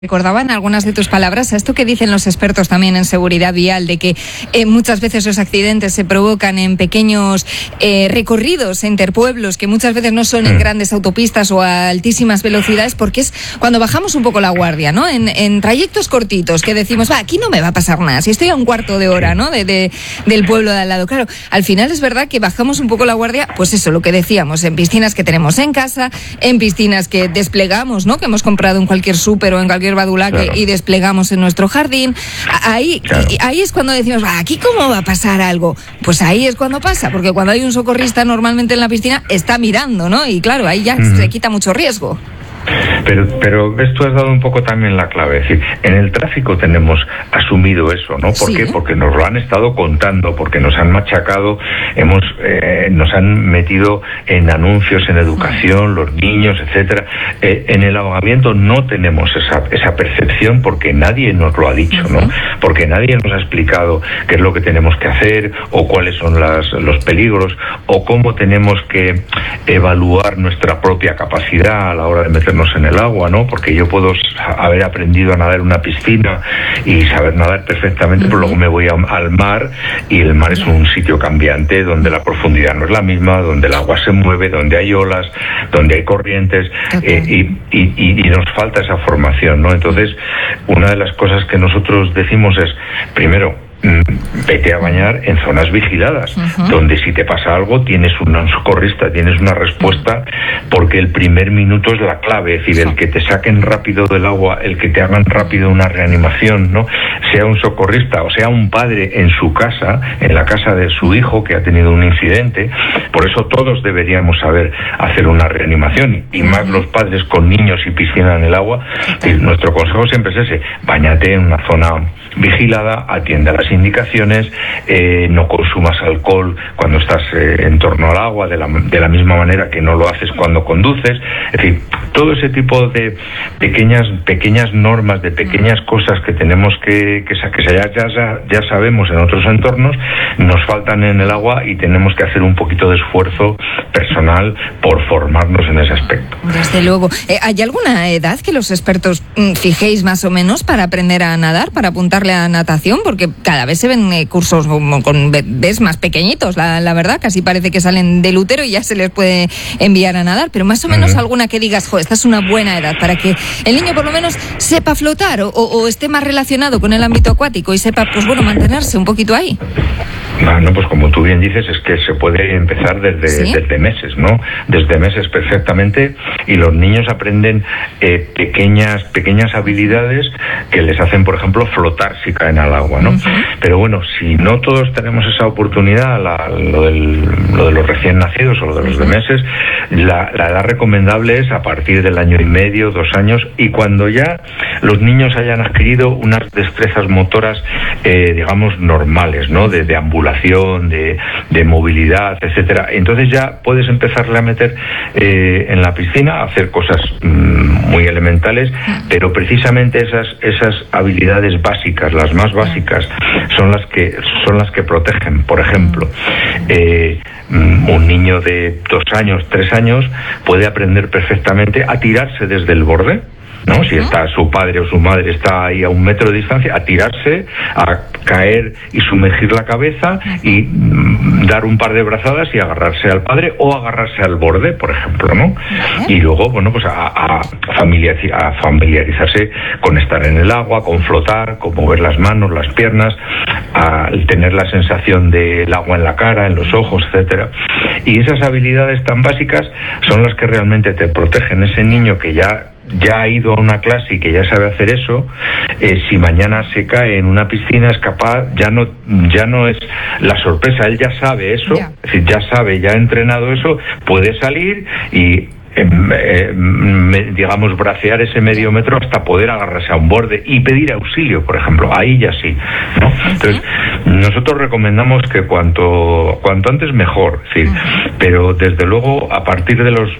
Recordaba en algunas de tus palabras a esto que dicen los expertos también en seguridad vial, de que muchas veces los accidentes se provocan en pequeños recorridos interpueblos, que muchas veces no son en grandes autopistas o a altísimas velocidades, porque es cuando bajamos un poco la guardia, ¿no? En trayectos cortitos, que decimos, aquí no me va a pasar nada, si estoy a un cuarto de hora, ¿no? del pueblo de al lado. Claro, al final es verdad que bajamos un poco la guardia, pues eso, lo que decíamos, en piscinas que tenemos en casa, en piscinas que desplegamos, ¿no? Que hemos comprado en cualquier súper o en cualquier badulaque, claro, y desplegamos en nuestro jardín. Ahí es cuando decimos, ¿aquí cómo va a pasar algo? Pues ahí es cuando pasa, porque cuando hay un socorrista normalmente en la piscina está mirando, ¿no? Y claro, ahí ya se quita mucho riesgo. Pero tú has dado un poco también la clave, es decir, en el tráfico tenemos asumido eso, ¿no? ¿Por qué? Porque nos lo han estado contando, porque nos han machacado, nos han metido en anuncios, en educación, los niños, etcétera. En el ahogamiento no tenemos esa percepción porque nadie nos lo ha dicho, ¿no? Porque nadie nos ha explicado qué es lo que tenemos que hacer, o cuáles son los peligros, o cómo tenemos que evaluar nuestra propia capacidad a la hora de meternos en el agua, ¿no? Porque yo puedo haber aprendido a nadar en una piscina y saber nadar perfectamente, pero luego me voy al mar, y el mar es un sitio cambiante donde la profundidad no es la misma, donde el agua se mueve, donde hay olas, donde hay corrientes, y nos falta esa formación, ¿no? Entonces, una de las cosas que nosotros decimos es, primero, vete a bañar en zonas vigiladas, donde si te pasa algo tienes un socorrista, tienes una respuesta, porque el primer minuto es la clave, es decir, el que te saquen rápido del agua, el que te hagan rápido una reanimación, ¿no? Sea un socorrista o sea un padre en su casa, en la casa de su hijo que ha tenido un incidente. Por eso todos deberíamos saber hacer una reanimación, y más los padres con niños y piscina en el agua. Y nuestro consejo siempre es ese: báñate en una zona vigilada, atiende a las indicaciones, no consumas alcohol cuando estás en torno al agua, de la misma manera que no lo haces cuando conduces. Es decir, todo ese tipo de pequeñas normas, de pequeñas cosas que tenemos que ya sabemos en otros entornos, nos faltan en el agua, y tenemos que hacer un poquito de esfuerzo personal por formarnos en ese aspecto. Desde luego. ¿Hay alguna edad que los expertos fijéis más o menos para aprender a nadar, para apuntarle a natación? Porque cada vez se ven cursos con bebés más pequeñitos, la verdad, casi parece que salen del útero y ya se les puede enviar a nadar, pero más o menos alguna que digas, esta es una buena edad para que el niño por lo menos sepa flotar o esté más relacionado con el ámbito acuático y sepa, pues bueno, mantenerse un poquito ahí. No, pues como tú bien dices, es que se puede empezar desde meses, ¿no? Desde meses perfectamente, y los niños aprenden pequeñas habilidades que les hacen, por ejemplo, flotar si caen al agua, ¿no? Pero bueno, si no todos tenemos esa oportunidad, lo de los recién nacidos o lo de los de meses, la edad recomendable es a partir del 1 año y medio, 2 años, y cuando ya los niños hayan adquirido unas destrezas motoras, digamos, normales, ¿no? De ambulación, de movilidad, etcétera. Entonces ya puedes empezarle a meter en la piscina, a hacer cosas muy elementales, pero precisamente esas habilidades básicas, las más básicas, son las que protegen. Por ejemplo, un niño de 2 años, 3 años puede aprender perfectamente a tirarse desde el borde, ¿no? Si está su padre o su madre está ahí a 1 metro de distancia, a tirarse, a caer y sumergir la cabeza y dar un par de brazadas y agarrarse al padre o agarrarse al borde, por ejemplo, ¿no? Y luego, bueno, pues a familiarizarse con estar en el agua, con flotar, con mover las manos, las piernas, a tener la sensación del agua en la cara, en los ojos, etcétera. Y esas habilidades tan básicas son las que realmente te protegen. Ese niño que ya ha ido a una clase y que ya sabe hacer eso, si mañana se cae en una piscina, es capaz, ya no es la sorpresa, él ya sabe eso, es decir, ya ha entrenado eso, puede salir y digamos, bracear ese medio metro hasta poder agarrarse a un borde y pedir auxilio, por ejemplo. Ahí ya sí, ¿no? Entonces, nosotros recomendamos que cuanto antes mejor, sí, pero desde luego a partir de los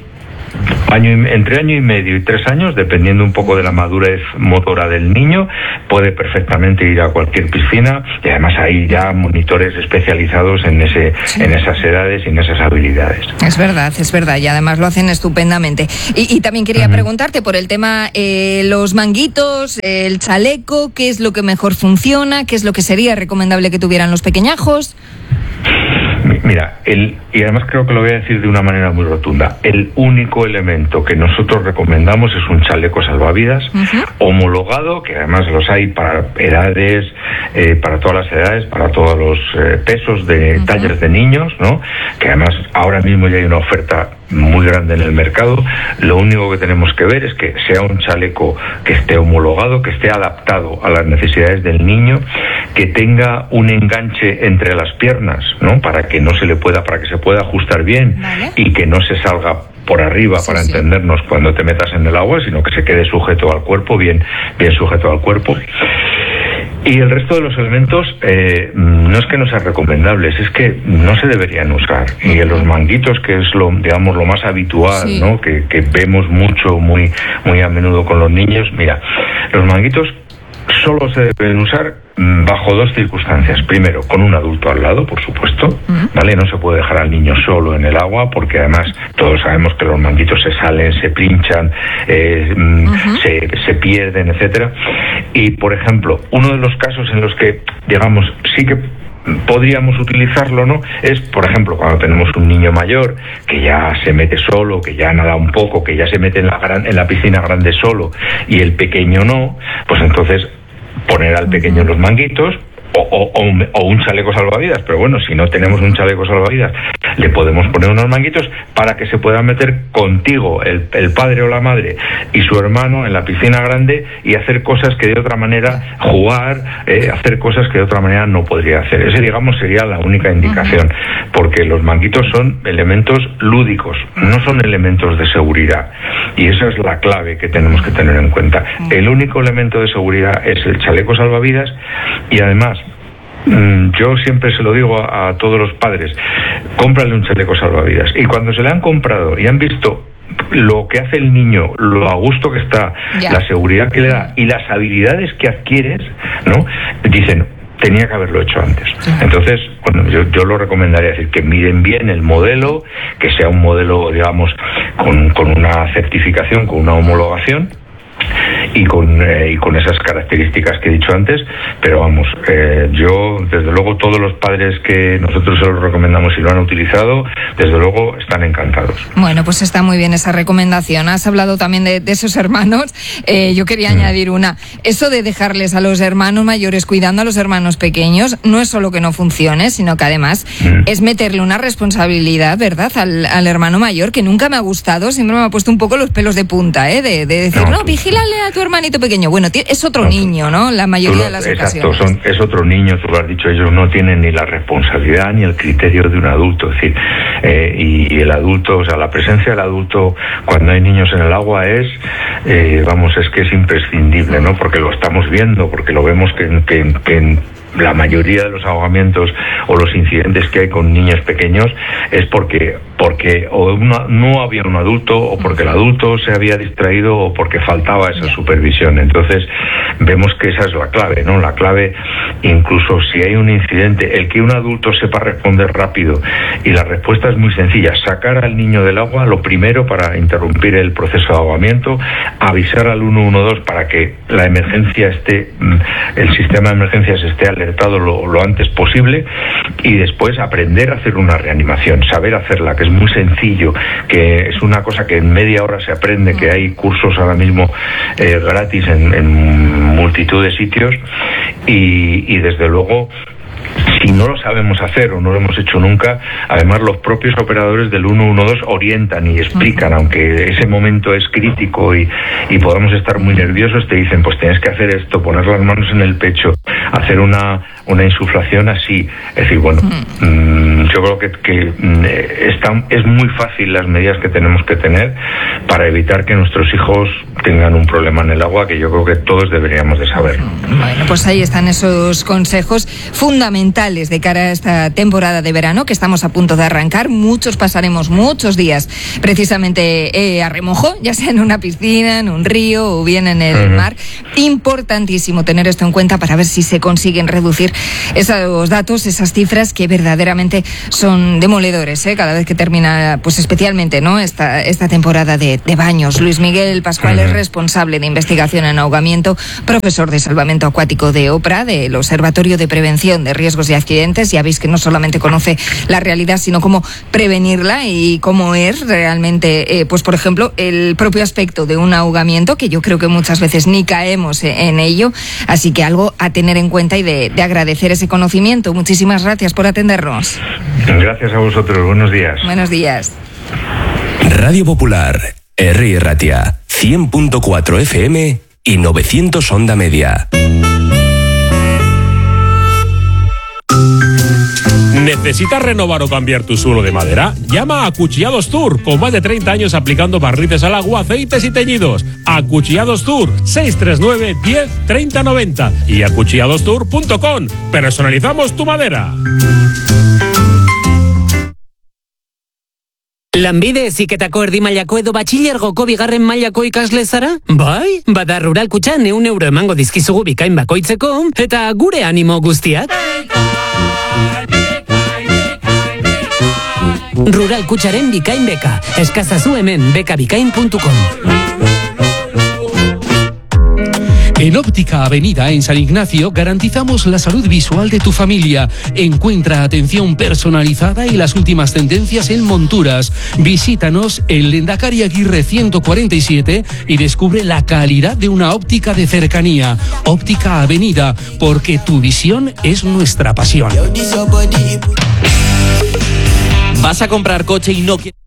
entre año y medio y 3 años, dependiendo un poco de la madurez motora del niño, puede perfectamente ir a cualquier piscina, y además hay ya monitores especializados en esas edades y en esas habilidades. Es verdad, y además lo hacen estupendamente. Y también quería preguntarte por el tema, los manguitos, el chaleco, ¿qué es lo que mejor funciona? ¿Qué es lo que sería recomendable que tuvieran los pequeñajos? Mira, y además creo que lo voy a decir de una manera muy rotunda, el único elemento que nosotros recomendamos es un chaleco salvavidas homologado, que además los hay para edades, para todas las edades, para todos los pesos de tallas de niños, ¿no? Que además ahora mismo ya hay una oferta muy grande en el mercado. Lo único que tenemos que ver es que sea un chaleco que esté homologado, que esté adaptado a las necesidades del niño, que tenga un enganche entre las piernas, ¿no? Para que se pueda ajustar bien, ¿vale? Y que no se salga por arriba, para entendernos, cuando te metas en el agua, sino que se quede sujeto al cuerpo, bien sujeto al cuerpo. Y el resto de los elementos no es que no sean recomendables, es que no se deberían usar. Y en los manguitos, que es lo más habitual, ¿no? Que vemos mucho, muy a menudo con los niños. Mira, los manguitos solo se deben usar bajo 2 circunstancias. Primero, con un adulto al lado, por supuesto, ¿vale? No se puede dejar al niño solo en el agua, porque además todos sabemos que los manguitos se salen, se pinchan, se pierden, etcétera. Y, por ejemplo, uno de los casos en los que, digamos, sí que podríamos utilizarlo, ¿no? Es, por ejemplo, cuando tenemos un niño mayor que ya se mete solo, que ya nada un poco, que ya se mete en la piscina grande solo, y el pequeño no, pues entonces poner al pequeño los manguitos o un chaleco salvavidas. Pero bueno, si no tenemos un chaleco salvavidas, le podemos poner unos manguitos para que se pueda meter contigo el padre o la madre y su hermano en la piscina grande y hacer cosas que de otra manera, jugar, hacer cosas que de otra manera no podría hacer. Ese, digamos, sería la única indicación, porque los manguitos son elementos lúdicos, no son elementos de seguridad, y esa es la clave que tenemos que tener en cuenta. El único elemento de seguridad es el chaleco salvavidas, y además yo siempre se lo digo a todos los padres: cómprale un chaleco salvavidas, y cuando se le han comprado y han visto lo que hace el niño, lo a gusto que está, la seguridad que le da y las habilidades que adquieres, ¿no? Dicen, tenía que haberlo hecho antes. Entonces, bueno, yo lo recomendaría, decir, que miren bien el modelo, que sea un modelo, digamos, con una certificación, con una homologación, y con esas características que he dicho antes. Pero vamos, yo, desde luego, todos los padres que nosotros se los recomendamos y lo han utilizado, desde luego están encantados. Bueno, pues está muy bien esa recomendación. Has hablado también de esos hermanos. Yo quería añadir una. Eso de dejarles a los hermanos mayores cuidando a los hermanos pequeños no es solo que no funcione, sino que además es meterle una responsabilidad, ¿verdad?, al hermano mayor, que nunca me ha gustado. Siempre me ha puesto un poco los pelos de punta, de decir, no, vigílale a tu hermanito pequeño. Bueno, es otro niño, ¿no? La mayoría de las ocasiones. Exacto, es otro niño, tú lo has dicho, ellos no tienen ni la responsabilidad ni el criterio de un adulto. Es decir, y el adulto, o sea, la presencia del adulto cuando hay niños en el agua es que es imprescindible, ¿no? Porque lo estamos viendo, porque lo vemos que en la mayoría de los ahogamientos o los incidentes que hay con niños pequeños es porque o no había un adulto, o porque el adulto se había distraído, o porque faltaba esa supervisión. Entonces vemos que esa es la clave, ¿no? La clave, incluso si hay un incidente, el que un adulto sepa responder rápido, y la respuesta es muy sencilla: sacar al niño del agua, lo primero, para interrumpir el proceso de ahogamiento, avisar al 112 para que la emergencia el sistema de emergencias esté alertado lo antes posible, y después aprender a hacer una reanimación, saber hacerla, que es muy sencillo, que es una cosa que en media hora se aprende, que hay cursos ahora mismo gratis en multitud de sitios, y desde luego, si no lo sabemos hacer o no lo hemos hecho nunca, además los propios operadores del 112 orientan y explican, aunque ese momento es crítico y podamos estar muy nerviosos, te dicen, pues tienes que hacer esto, poner las manos en el pecho, hacer una insuflación así. Es decir, bueno, yo creo que es muy fácil las medidas que tenemos que tener para evitar que nuestros hijos tengan un problema en el agua, que yo creo que todos deberíamos de saberlo. Bueno, pues ahí están esos consejos fundamentales fundamentales de cara a esta temporada de verano que estamos a punto de arrancar. Muchos pasaremos muchos días precisamente a remojo, ya sea en una piscina, en un río o bien en el mar. Importantísimo tener esto en cuenta para ver si se consiguen reducir esos datos, esas cifras que verdaderamente son demoledores, cada vez que termina, pues especialmente, ¿no?, esta temporada de baños. Luis Miguel Pascual es responsable de investigación en ahogamiento, profesor de salvamento acuático de OPRA, del Observatorio de Prevención de Riesgos y Accidentes. Ya veis que no solamente conoce la realidad, sino cómo prevenirla y cómo es realmente, pues por ejemplo, el propio aspecto de un ahogamiento, que yo creo que muchas veces ni caemos en ello. Así que algo a tener en cuenta y de agradecer ese conocimiento. Muchísimas gracias por atendernos. Gracias a vosotros. Buenos días. Buenos días. Radio Popular, Herri Ratia, 100.4 FM y 900 onda media. ¿Necesitas renovar o cambiar tu suelo de madera? Llama a Acuchillados Tour, con más de 30 años aplicando barnices al agua, aceites y teñidos. Acuchillados Tour, 639 10 30 90 y acuchilladostour.com. Personalizamos tu madera. Lanbide heziketako erdi mailako edo batxilergoko bigarren mailako ikasle zara? Bai, bada Rural Kutxan €100 emango dizkizugu bikain bakoitzeko, eta gure animo guztiak. Rural Kutxaren bikain beka. Eskazazu hemen bekabikain.com. En Óptica Avenida, en San Ignacio, garantizamos la salud visual de tu familia. Encuentra atención personalizada y las últimas tendencias en monturas. Visítanos en Lendakari Aguirre 147 y descubre la calidad de una óptica de cercanía. Óptica Avenida, porque tu visión es nuestra pasión. ¿Vas a comprar coche y no quieres?